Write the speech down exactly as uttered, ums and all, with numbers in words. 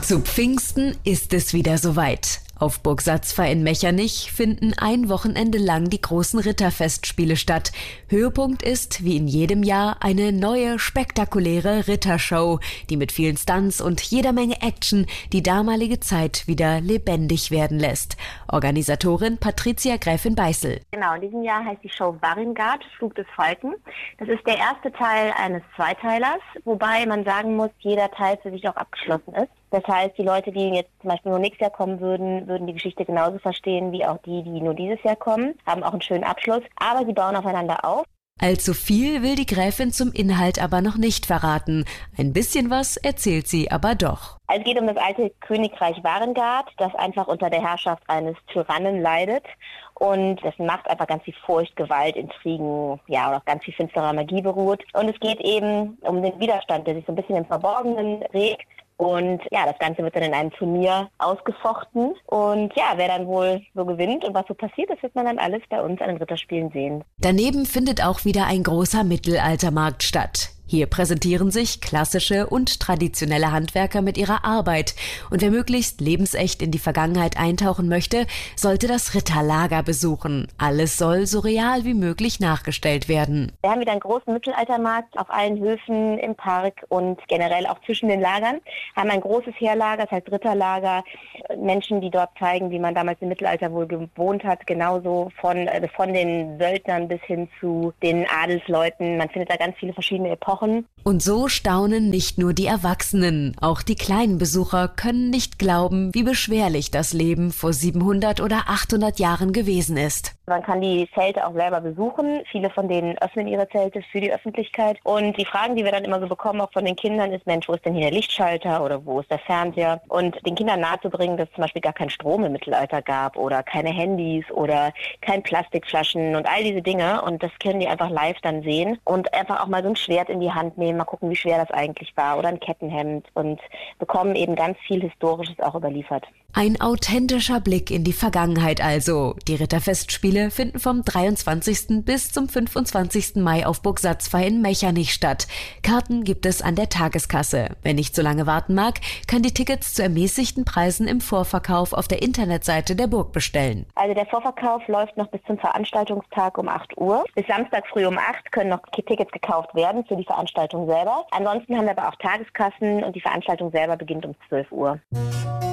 Zu Pfingsten ist es wieder soweit. Auf Burg Satzpfar in Mechernich finden ein Wochenende lang die großen Ritterfestspiele statt. Höhepunkt ist, wie in jedem Jahr, eine neue, spektakuläre Rittershow, die mit vielen Stunts und jeder Menge Action die damalige Zeit wieder lebendig werden lässt. Organisatorin Patricia Gräfin Beißel. Genau, in diesem Jahr heißt die Show Varingard, Flug des Falken. Das ist der erste Teil eines Zweiteilers, wobei man sagen muss, jeder Teil für sich auch abgeschlossen ist. Das heißt, die Leute, die jetzt zum Beispiel nur nächstes Jahr kommen würden, würden die Geschichte genauso verstehen wie auch die, die nur dieses Jahr kommen, haben auch einen schönen Abschluss, aber sie bauen aufeinander auf. Allzu viel will die Gräfin zum Inhalt aber noch nicht verraten. Ein bisschen was erzählt sie aber doch. Es geht um das alte Königreich Varingard, das einfach unter der Herrschaft eines Tyrannen leidet und dessen Macht einfach ganz viel Furcht, Gewalt, Intrigen, ja, und auf ganz viel finsterer Magie beruht. Und es geht eben um den Widerstand, der sich so ein bisschen im Verborgenen regt. Und ja, das Ganze wird dann in einem Turnier ausgefochten. Und ja, wer dann wohl so gewinnt und was so passiert, das wird man dann alles bei uns an den Ritterspielen sehen. Daneben findet auch wieder ein großer Mittelaltermarkt statt. Hier präsentieren sich klassische und traditionelle Handwerker mit ihrer Arbeit. Und wer möglichst lebensecht in die Vergangenheit eintauchen möchte, sollte das Ritterlager besuchen. Alles soll so real wie möglich nachgestellt werden. Wir haben wieder einen großen Mittelaltermarkt auf allen Höfen, im Park und generell auch zwischen den Lagern. Wir haben ein großes Heerlager, das heißt Ritterlager. Menschen, die dort zeigen, wie man damals im Mittelalter wohl gewohnt hat. Genauso von, von den Söldnern bis hin zu den Adelsleuten. Man findet da ganz viele verschiedene Epochen. Und so staunen nicht nur die Erwachsenen, auch die kleinen Besucher können nicht glauben, wie beschwerlich das Leben vor siebenhundert oder achthundert Jahren gewesen ist. Man kann die Zelte auch selber besuchen. Viele von denen öffnen ihre Zelte für die Öffentlichkeit. Und die Fragen, die wir dann immer so bekommen, auch von den Kindern, ist, Mensch, wo ist denn hier der Lichtschalter oder wo ist der Fernseher? Und den Kindern nahezubringen, dass es zum Beispiel gar keinen Strom im Mittelalter gab oder keine Handys oder kein Plastikflaschen und all diese Dinge. Und das können die einfach live dann sehen und einfach auch mal so ein Schwert in die Hand nehmen, mal gucken, wie schwer das eigentlich war oder ein Kettenhemd und bekommen eben ganz viel Historisches auch überliefert. Ein authentischer Blick in die Vergangenheit also. Die Ritterfestspiele finden vom dreiundzwanzigsten bis zum fünfundzwanzigsten Mai auf Burg Satzpfar in Mechernich statt. Karten gibt es an der Tageskasse. Wer nicht so lange warten mag, kann die Tickets zu ermäßigten Preisen im Vorverkauf auf der Internetseite der Burg bestellen. Also der Vorverkauf läuft noch bis zum Veranstaltungstag um acht Uhr. Bis Samstag früh um acht können noch Tickets gekauft werden für die Veranstaltung selber. Ansonsten haben wir aber auch Tageskassen und die Veranstaltung selber beginnt um zwölf Uhr.